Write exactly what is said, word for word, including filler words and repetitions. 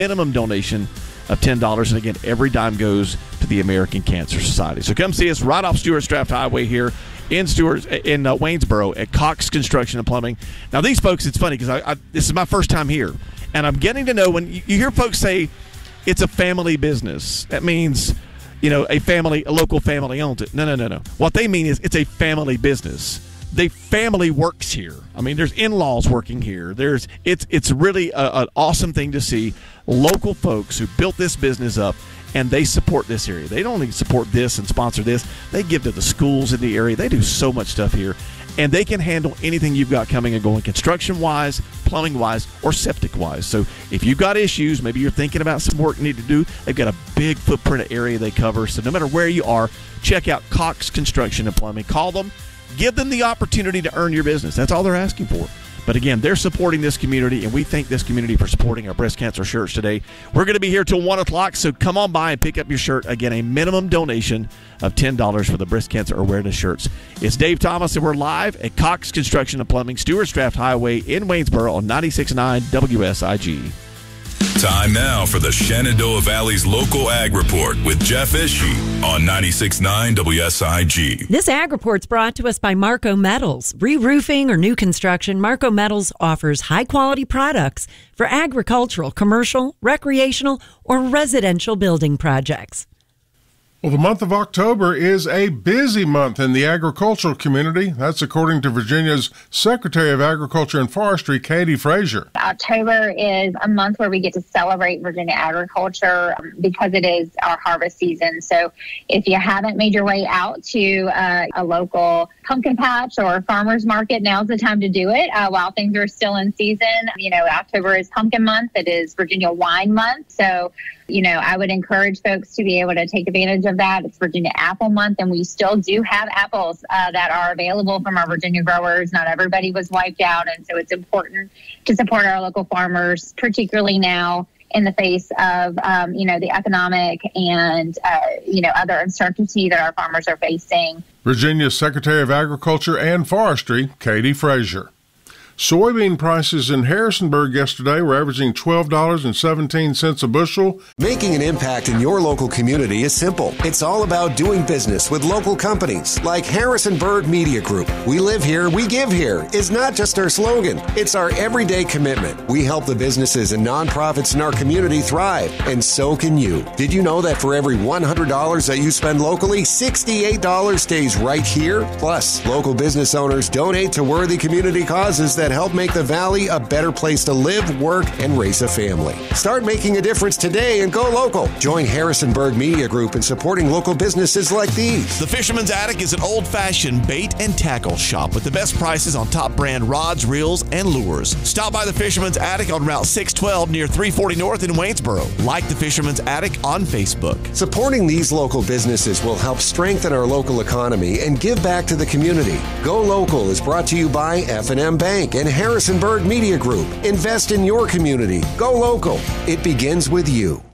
minimum donation of ten dollars. And again, every dime goes to the American Cancer Society. So come see us right off Stewart's Draft Highway here in Stewart's, in uh, Waynesboro at Cox Construction and Plumbing. Now, these folks, it's funny because I, I, this is my first time here, and I'm getting to know when you, you hear folks say it's a family business. That means, you know, a family, a local family owns it. No, no, no, no. What they mean is it's a family business. The family works here. I mean, there's in-laws working here. There's it's it's really a, an awesome thing to see local folks who built this business up, and they support this area. They don't only support this and sponsor this. They give to the schools in the area. They do so much stuff here, and they can handle anything you've got coming and going, construction-wise, plumbing-wise, or septic-wise. So if you've got issues, maybe you're thinking about some work you need to do, they've got a big footprint of area they cover. So no matter where you are, check out Cox Construction and Plumbing. Call them. Give them the opportunity to earn your business. That's all they're asking for. But again, they're supporting this community, and we thank this community for supporting our breast cancer shirts today. We're going to be here till one o'clock, so come on by and pick up your shirt. Again, a minimum donation of ten dollars for the breast cancer awareness shirts. It's Dave Thomas, and we're live at Cox Construction and Plumbing, Stewart's Draft Highway in Waynesboro on ninety-six point nine W S I G. Time now for the Shenandoah Valley's Local Ag Report with Jeff Ishii on ninety-six point nine W S I G. This Ag Report's brought to us by Marco Metals. Re-roofing or new construction, Marco Metals offers high-quality products for agricultural, commercial, recreational, or residential building projects. Well, the month of October is a busy month in the agricultural community. That's according to Virginia's Secretary of Agriculture and Forestry, Katie Frazier. October is a month where we get to celebrate Virginia agriculture because it is our harvest season. So if you haven't made your way out to uh, a local pumpkin patch or farmer's market, now's the time to do it uh, while things are still in season. You know, October is pumpkin month. It is Virginia wine month. So you know, I would encourage folks to be able to take advantage of that. It's Virginia Apple Month, and we still do have apples uh, that are available from our Virginia growers. Not everybody was wiped out, and so it's important to support our local farmers, particularly now in the face of, um, you know, the economic and, uh, you know, other uncertainty that our farmers are facing. Virginia's Secretary of Agriculture and Forestry, Katie Frazier. Soybean prices in Harrisonburg yesterday were averaging twelve dollars and seventeen cents a bushel. Making an impact in your local community is simple. It's all about doing business with local companies like Harrisonburg Media Group. We live here, we give here is not just our slogan. It's our everyday commitment. We help the businesses and nonprofits in our community thrive, and so can you. Did you know that for every one hundred dollars that you spend locally, sixty-eight dollars stays right here? Plus, local business owners donate to worthy community causes that help make the Valley a better place to live, work, and raise a family. Start making a difference today and go local. Join Harrisonburg Media Group in supporting local businesses like these. The Fisherman's Attic is an old-fashioned bait and tackle shop with the best prices on top brand rods, reels, and lures. Stop by the Fisherman's Attic on Route six twelve near three forty North in Waynesboro. Like the Fisherman's Attic on Facebook. Supporting these local businesses will help strengthen our local economy and give back to the community. Go Local is brought to you by F and M Bank and Harrisonburg Media Group. Invest in your community. Go local. It begins with you.